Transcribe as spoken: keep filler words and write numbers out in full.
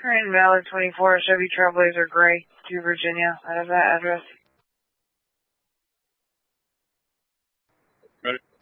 Green Valley twenty-four, Chevy Trailblazer Gray to Virginia out of that address. Ready?